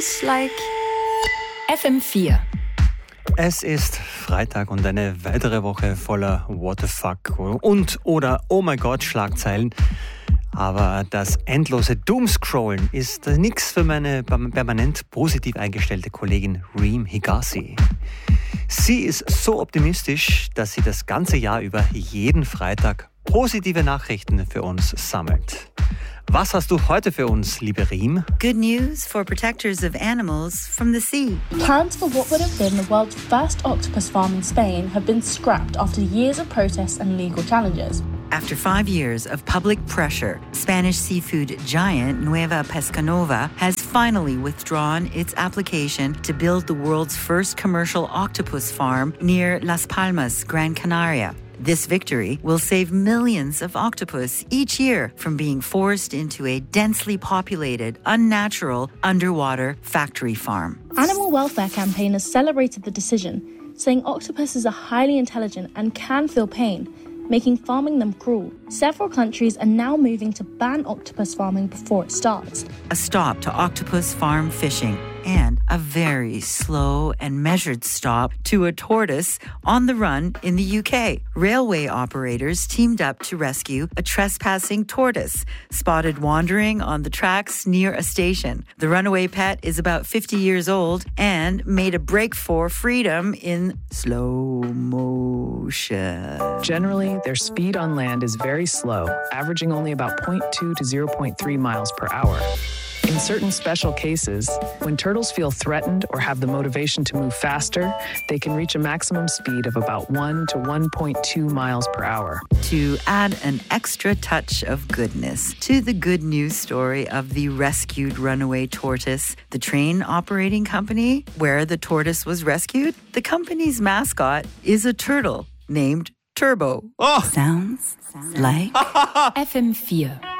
It's like FM4. Es ist Freitag und eine weitere Woche voller What the fuck und oder Oh my God Schlagzeilen. Aber das endlose Doomscrollen ist nichts für meine permanent positiv eingestellte Kollegin Reem Higazi. Sie ist so optimistisch, dass sie das ganze Jahr über jeden Freitag positive Nachrichten für uns sammelt. Was hast du heute für uns, liebe Reem? Good news for protectors of animals from the sea. Plans for what would have been the world's first octopus farm in Spain have been scrapped after years of protests and legal challenges. After 5 years of public pressure, Spanish seafood giant Nueva Pescanova has finally withdrawn its application to build the world's first commercial octopus farm near Las Palmas, Gran Canaria. This victory will save millions of octopus each year from being forced into a densely populated, unnatural underwater factory farm. Animal welfare campaigners celebrated the decision, saying octopuses are highly intelligent and can feel pain, making farming them cruel. Several countries are now moving to ban octopus farming before it starts. A stop to octopus farm fishing and a very slow and measured stop to a tortoise on the run in the UK. Railway operators teamed up to rescue a trespassing tortoise spotted wandering on the tracks near a station. The runaway pet is about 50 years old and made a break for freedom in slow motion. Generally, their speed on land is very slow, averaging only about 0.2 to 0.3 miles per hour. In certain special cases, when turtles feel threatened or have the motivation to move faster, they can reach a maximum speed of about 1 to 1.2 miles per hour. To add an extra touch of goodness to the good news story of the rescued runaway tortoise, the train operating company where the tortoise was rescued, the company's mascot is a turtle named Turbo. Sounds like FM4.